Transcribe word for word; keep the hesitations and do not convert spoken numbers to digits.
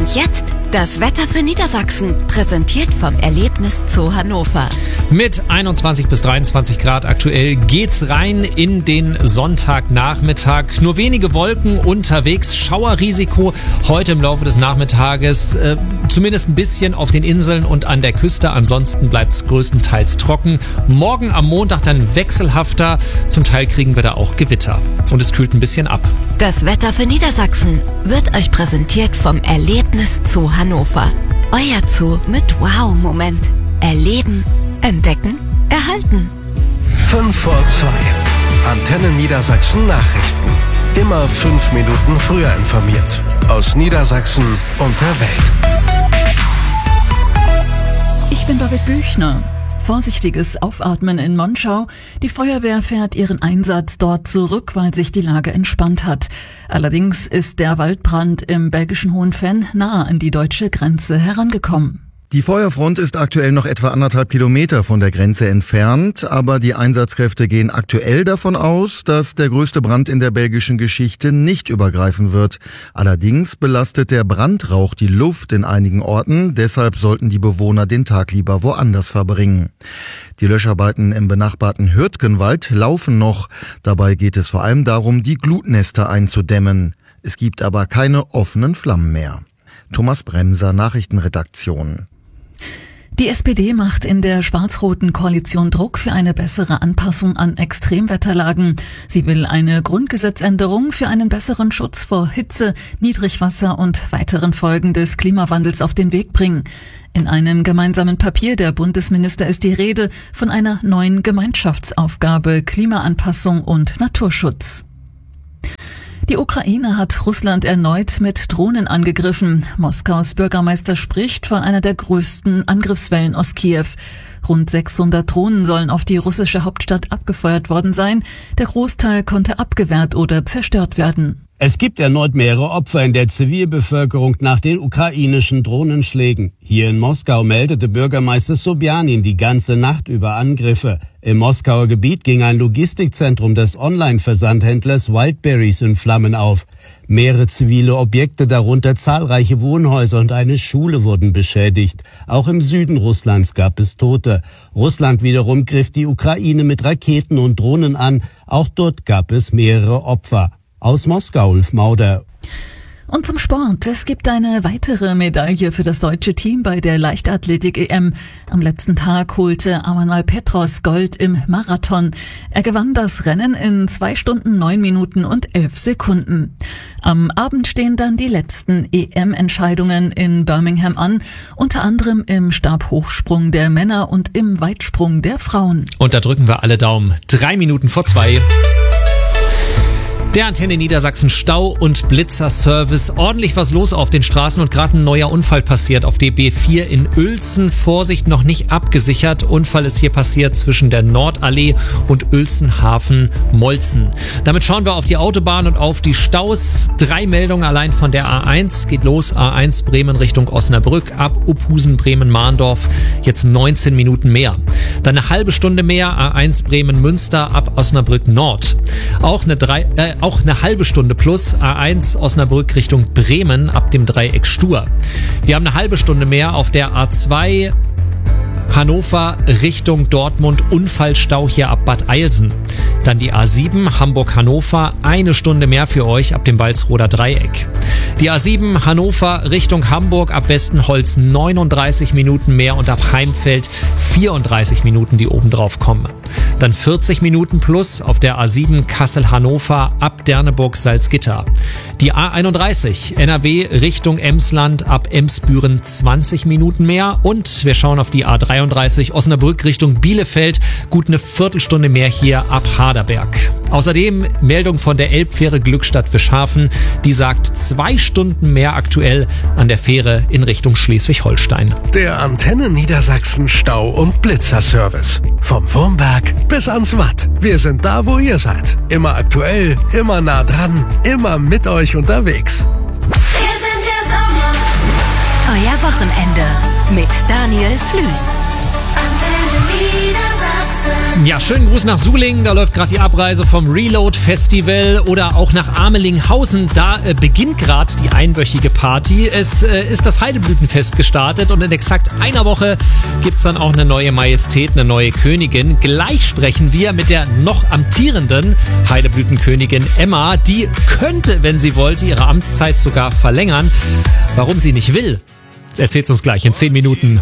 Und jetzt das Wetter für Niedersachsen, präsentiert vom Erlebnis Zoo Hannover. Mit einundzwanzig bis dreiundzwanzig Grad aktuell geht's rein in den Sonntagnachmittag. Nur wenige Wolken unterwegs, Schauerrisiko heute im Laufe des Nachmittages, äh, zumindest ein bisschen auf den Inseln und an der Küste. Ansonsten bleibt's größtenteils trocken. Morgen am Montag dann wechselhafter, zum Teil kriegen wir da auch Gewitter und es kühlt ein bisschen ab. Das Wetter für Niedersachsen wird euch präsentiert vom Erlebnis Zoo Hannover. Euer Zoo mit Wow-Moment. Erleben, entdecken, erhalten. fünf vor zwei. Antenne Niedersachsen Nachrichten. Immer fünf Minuten früher informiert. Aus Niedersachsen und der Welt. Ich bin Babette Büchner. Vorsichtiges Aufatmen in Monschau. Die Feuerwehr fährt ihren Einsatz dort zurück, weil sich die Lage entspannt hat. Allerdings ist der Waldbrand im belgischen Hohenfenn nahe an die deutsche Grenze herangekommen. Die Feuerfront ist aktuell noch etwa anderthalb Kilometer von der Grenze entfernt, aber die Einsatzkräfte gehen aktuell davon aus, dass der größte Brand in der belgischen Geschichte nicht übergreifen wird. Allerdings belastet der Brandrauch die Luft in einigen Orten, deshalb sollten die Bewohner den Tag lieber woanders verbringen. Die Löscharbeiten im benachbarten Hürtgenwald laufen noch. Dabei geht es vor allem darum, die Glutnester einzudämmen. Es gibt aber keine offenen Flammen mehr. Thomas Bremser, Nachrichtenredaktion. Die S P D macht in der schwarz-roten Koalition Druck für eine bessere Anpassung an Extremwetterlagen. Sie will eine Grundgesetzänderung für einen besseren Schutz vor Hitze, Niedrigwasser und weiteren Folgen des Klimawandels auf den Weg bringen. In einem gemeinsamen Papier der Bundesminister ist die Rede von einer neuen Gemeinschaftsaufgabe Klimaanpassung und Naturschutz. Die Ukraine hat Russland erneut mit Drohnen angegriffen. Moskaus Bürgermeister spricht von einer der größten Angriffswellen aus Kiew. Rund sechshundert Drohnen sollen auf die russische Hauptstadt abgefeuert worden sein. Der Großteil konnte abgewehrt oder zerstört werden. Es gibt erneut mehrere Opfer in der Zivilbevölkerung nach den ukrainischen Drohnenschlägen. Hier in Moskau meldete Bürgermeister Sobjanin die ganze Nacht über Angriffe. Im Moskauer Gebiet ging ein Logistikzentrum des Online-Versandhändlers Wildberries in Flammen auf. Mehrere zivile Objekte, darunter zahlreiche Wohnhäuser und eine Schule, wurden beschädigt. Auch im Süden Russlands gab es Tote. Russland wiederum griff die Ukraine mit Raketen und Drohnen an. Auch dort gab es mehrere Opfer. Aus Moskau, Ulf Mauder. Und zum Sport. Es gibt eine weitere Medaille für das deutsche Team bei der Leichtathletik-E M. Am letzten Tag holte Amanal Petros Gold im Marathon. Er gewann das Rennen in zwei Stunden, neun Minuten und elf Sekunden. Am Abend stehen dann die letzten E M-Entscheidungen in Birmingham an, unter anderem im Stabhochsprung der Männer und im Weitsprung der Frauen. Und da drücken wir alle Daumen. Drei Minuten vor zwei. Der Antenne Niedersachsen Stau- und Blitzerservice. Ordentlich was los auf den Straßen und gerade ein neuer Unfall passiert auf D B vier in Uelzen. Vorsicht, noch nicht abgesichert. Unfall ist hier passiert zwischen der Nordallee und Uelzenhafen-Molzen. Damit schauen wir auf die Autobahn und auf die Staus. Drei Meldungen allein von der A eins. Geht los, A eins Bremen Richtung Osnabrück, ab Uphusen, Bremen-Mahndorf. Jetzt neunzehn Minuten mehr. Dann eine halbe Stunde mehr, A eins Bremen-Münster, ab Osnabrück Nord. Auch eine drei, äh, Auch eine halbe Stunde plus, A eins Osnabrück Richtung Bremen ab dem Dreieck Stur. Wir haben eine halbe Stunde mehr auf der A zwei Hannover Richtung Dortmund, Unfallstau hier ab Bad Eilsen. Dann die A sieben Hamburg-Hannover, eine Stunde mehr für euch ab dem Walsroder Dreieck. Die A sieben Hannover Richtung Hamburg ab Westenholz neununddreißig Minuten mehr und ab Heimfeld vierunddreißig Minuten, die oben drauf kommen. Dann vierzig Minuten plus auf der A sieben Kassel-Hannover ab Derneburg-Salzgitter. Die A einunddreißig N R W Richtung Emsland ab Emsbüren zwanzig Minuten mehr und wir schauen auf die A dreiunddreißig Osnabrück Richtung Bielefeld, gut eine Viertelstunde mehr hier ab Harderberg. Außerdem Meldung von der Elbfähre Glückstadt-Fischhafen, die sagt zwei Stunden mehr aktuell an der Fähre in Richtung Schleswig-Holstein. Der Antenne Niedersachsen Stau- und Blitzerservice. Vom Wurmberg bis ans Watt. Wir sind da, wo ihr seid. Immer aktuell, immer nah dran, immer mit euch unterwegs. Wir sind der Sommer. Euer Wochenende mit Daniel Flüß. Antenne Niedersachsen. Ja, schönen Gruß nach Sulingen, da läuft gerade die Abreise vom Reload Festival, oder auch nach Amelinghausen, da äh, beginnt gerade die einwöchige Party. Es äh, ist das Heideblütenfest gestartet und in exakt einer Woche gibt's dann auch eine neue Majestät, eine neue Königin. Gleich sprechen wir mit der noch amtierenden Heideblütenkönigin Emma. Die könnte, wenn sie wollte, ihre Amtszeit sogar verlängern. Warum sie nicht will, erzählt uns gleich in zehn Minuten.